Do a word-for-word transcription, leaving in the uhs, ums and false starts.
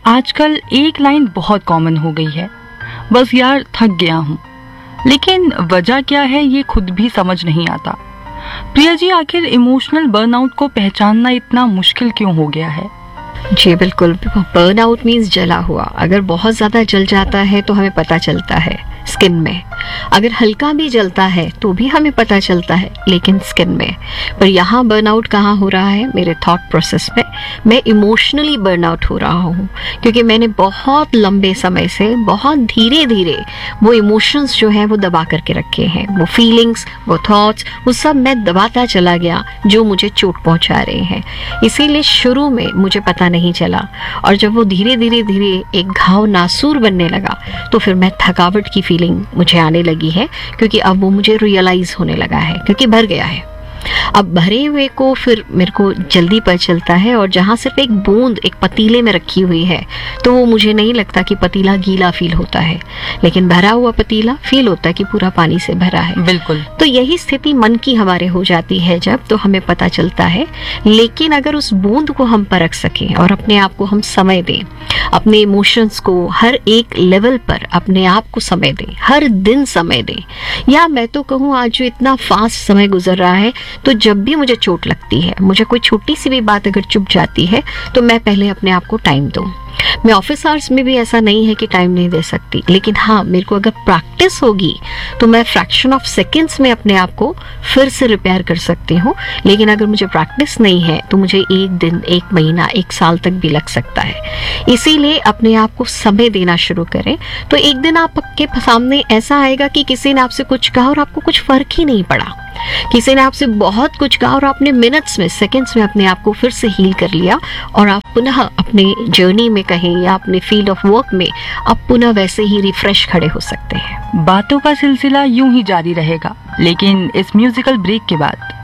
आजकल एक लाइन बहुत कॉमन हो गई है, बस यार थक गया हूँ। लेकिन वजह क्या है ये खुद भी समझ नहीं आता। प्रिया जी, आखिर इमोशनल बर्नआउट को पहचानना इतना मुश्किल क्यों हो गया है? जी बिल्कुल, बर्नआउट मीन्स जला हुआ। अगर बहुत ज़्यादा जल जाता है तो हमें पता चलता है स्किन में, अगर हल्का भी जलता है तो भी हमें पता चलता है, लेकिन स्किन में। पर यहाँ बर्नआउट कहाँ हो रहा है? मेरे थॉट प्रोसेस में। मैं इमोशनली बर्नआउट हो रहा हूँ, क्योंकि मैंने बहुत लंबे समय से बहुत धीरे धीरे वो इमोशंस जो है वो दबा करके रखे हैं। वो फीलिंग्स, वो थॉट्स, वो सब मैं दबाता चला गया जो मुझे चोट पहुँचा रहे हैं। इसीलिए शुरू में मुझे पता नहीं चला, और जब वो धीरे धीरे धीरे एक घाव नासूर बनने लगा तो फिर मैं थकावट की फीलिंग मुझे आने लगी है, क्योंकि अब वो मुझे रियलाइज होने लगा है, क्योंकि भर गया है। अब भरे हुए को फिर मेरे को जल्दी पता चलता है, और जहाँ सिर्फ एक बूंद एक पतीले में रखी हुई है तो वो मुझे नहीं लगता कि पतीला गीला फील होता है, लेकिन भरा हुआ पतीला फील होता है कि पूरा पानी से भरा है। बिल्कुल। तो यही स्थिति मन की हमारे हो जाती है जब, तो हमें पता चलता है। लेकिन अगर उस बूंद को हम परख सकें और अपने आप को हम समय दें, अपने इमोशंस को हर एक लेवल पर अपने आप को समय दें, हर दिन समय दें, या मैं तो कहूँ आज जो इतना फास्ट समय गुजर रहा है, तो जब भी मुझे चोट लगती है, मुझे कोई छोटी सी भी बात अगर चुभ जाती है, तो मैं पहले अपने आप को टाइम दूं। मैं ऑफिस आवर्स में भी ऐसा नहीं है कि टाइम नहीं दे सकती, लेकिन हाँ, मेरे को अगर प्रैक्टिस होगी तो मैं फ्रैक्शन ऑफ सेकेंड्स में अपने आप को फिर से रिपेयर कर सकती हूँ। लेकिन अगर मुझे प्रैक्टिस नहीं है तो मुझे एक दिन, एक महीना, एक साल तक भी लग सकता है। इसीलिए अपने आप को समय देना शुरू करें, तो एक दिन आपके सामने ऐसा आएगा कि किसी ने आपसे कुछ कहा और आपको कुछ फर्क ही नहीं पड़ा। किसी ने आपसे बहुत कुछ कहा और आपने मिनट्स में, सेकंड्स में अपने आप को फिर से हील कर लिया, और आप पुनः अपने जर्नी में कहें या अपने फील्ड ऑफ वर्क में आप पुनः वैसे ही रिफ्रेश खड़े हो सकते हैं। बातों का सिलसिला यूं ही जारी रहेगा, लेकिन इस म्यूजिकल ब्रेक के बाद